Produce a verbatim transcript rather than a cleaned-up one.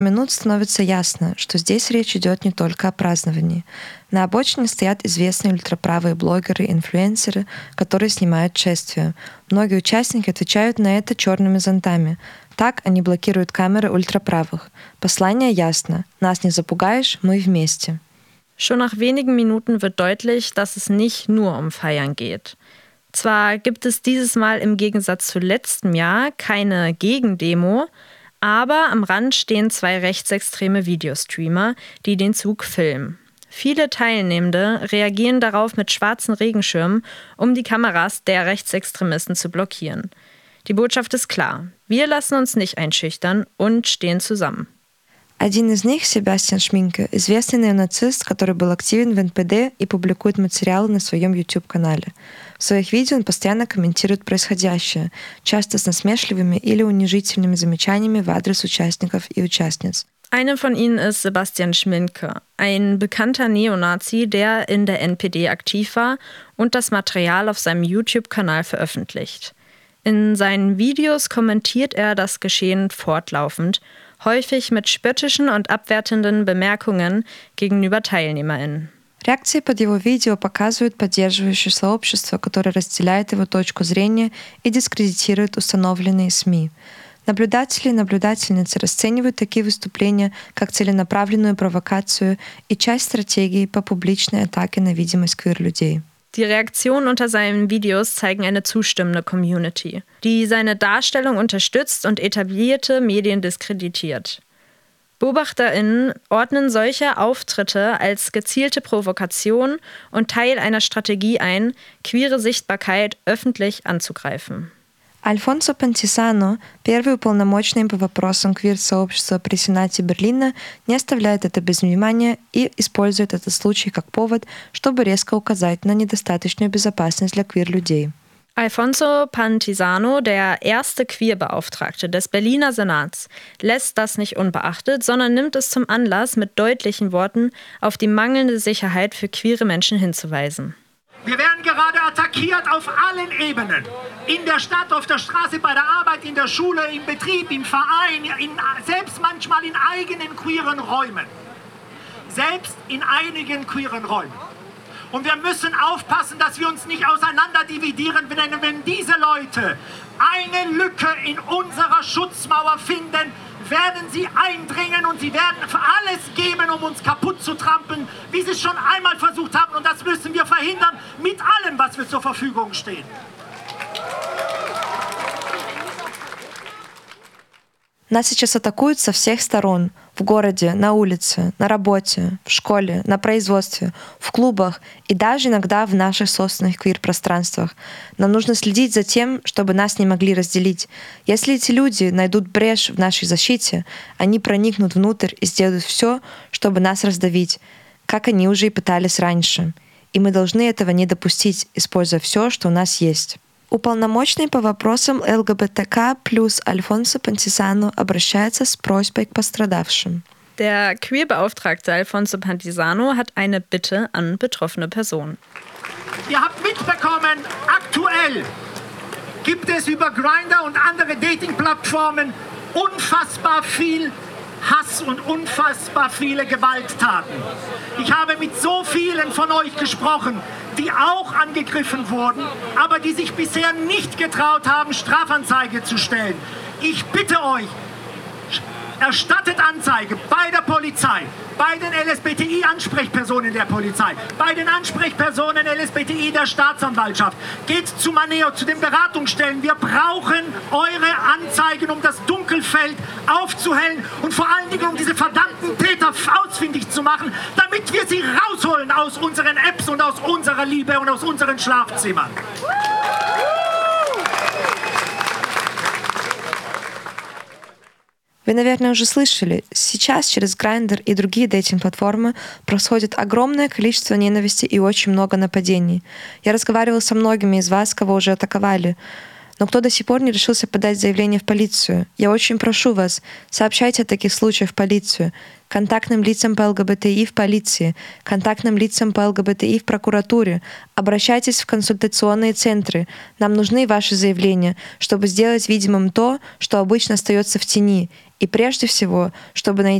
Минут становится ясно, что здесь речь идет не только о праздновании. На обочине стоят известные ультраправые блогеры и инфлюенсеры, которые снимают шествие. Многие участники отвечают на это черными зонтами. Так они блокируют камеры ультраправых. Послание ясно. Нас не запугаешь, мы вместе. Schon nach wenigen Minuten wird deutlich, dass es nicht nur um Feiern geht. Zwar gibt es dieses Mal im Gegensatz zu letztem Jahr keine Gegendemo, aber am Rand stehen zwei rechtsextreme Videostreamer, die den Zug filmen. Viele Teilnehmende reagieren darauf mit schwarzen Regenschirmen, um die Kameras der Rechtsextremisten zu blockieren. Die Botschaft ist klar: Wir lassen uns nicht einschüchtern und stehen zusammen. Один из них, Себастьян Шминке, известный неонацист, который был активен в эн пэ дэ и публикует материалы на своем YouTube-канале. В своих видео он постоянно комментирует происходящее, часто с насмешливыми или унижительными замечаниями в адрес участников и участниц. Einer von ihnen ist Sebastian Schminke, ein bekannter Neonazi, der in der en pe de aktiv war und das Material auf seinem YouTube-Kanal veröffentlicht. In seinen Videos kommentiert er das Geschehen fortlaufend, häufig mit spöttischen und abwertenden Bemerkungen gegenüber TeilnehmerInnen. Реакции под его видео показывают поддерживающее сообщество, которое разделяет его точку зрения и дискредитирует установленные СМИ. Наблюдатели и наблюдательницы расценивают такие выступления как целенаправленную провокацию и часть стратегии по публичной атаке на видимость квир-людей. Die Reaktionen unter seinen Videos zeigen eine zustimmende Community, die seine Darstellung unterstützt und etablierte Medien diskreditiert. BeobachterInnen ordnen solche Auftritte als gezielte Provokation und Teil einer Strategie ein, queere Sichtbarkeit öffentlich anzugreifen. Альфонсо Пантисано, первый уполномоченный по вопросам квир-сообщества при Сенате Берлина, не оставляет это без внимания и использует этот случай как повод, чтобы резко указать на недостаточную безопасность для квир-людей. Alfonso Pantisano, der erste Queerbeauftragte des Berliner Senats, lässt das nicht unbeachtet, sondern nimmt es zum Anlass, mit deutlichen Worten auf die mangelnde Sicherheit für queere Menschen hinzuweisen. Wir werden gerade attackiert auf allen Ebenen. In der Stadt, auf der Straße, bei der Arbeit, in der Schule, im Betrieb, im Verein, in, selbst manchmal in eigenen queeren Räumen. Selbst in einigen queeren Räumen. Und wir müssen aufpassen, dass wir uns nicht auseinanderdividieren, denn wenn diese Leute eine Lücke in unserer Schutzmauer finden, werden sie eindringen und sie werden alles geben, um uns kaputt zu trampeln, wie sie es schon einmal versucht haben. Und das müssen wir verhindern mit allem, was wir zur Verfügung stehen. Нас сейчас атакуют со всех сторон. В городе, на улице, на работе, в школе, на производстве, в клубах и даже иногда в наших собственных квир-пространствах. Нам нужно следить за тем, чтобы нас не могли разделить. Если эти люди найдут брешь в нашей защите, они проникнут внутрь и сделают все, чтобы нас раздавить, как они уже и пытались раньше. И мы должны этого не допустить, используя все, что у нас есть. Уполномоченный по вопросам эл гэ бэ тэ ка плюс Альфонсо Пантисано обращается с просьбой к пострадавшим. Der Queerbeauftragte Alfonso Pantisano hat eine Bitte an betroffene Personen. Ihr habt mitbekommen, aktuell gibt es über Grindr und andere Dating-Plattformen unfassbar viel Hass und unfassbar viele Gewalttaten. Ich habe mit so vielen von euch gesprochen, die auch angegriffen wurden, aber die sich bisher nicht getraut haben, Strafanzeige zu stellen. Ich bitte euch, erstattet Anzeige bei der Polizei, bei den L S B T I-Ansprechpersonen der Polizei, bei den Ansprechpersonen L S B T I der Staatsanwaltschaft. Geht zu Maneo, zu den Beratungsstellen. Wir brauchen eure Anzeigen, um das Dunkelfeld aufzuhellen und vor allen Dingen, um diese verdammten Täter ausfindig zu machen, damit wir sie rausholen aus unseren Apps und aus unserer Liebe und aus unseren Schlafzimmern. Вы, наверное, уже слышали, сейчас через Grindr и другие дейтинг-платформы происходит огромное количество ненависти и очень много нападений. Я разговаривала со многими из вас, кого уже атаковали. но кто до сих пор не решился подать заявление в полицию? Я очень прошу вас, сообщайте о таких случаях в полицию, контактным лицам по ЛГБТИ в полиции, контактным лицам по ЛГБТИ в прокуратуре. Обращайтесь в консультационные центры. Нам нужны ваши заявления, чтобы сделать видимым то, что обычно остается в тени. И прежде всего, чтобы найти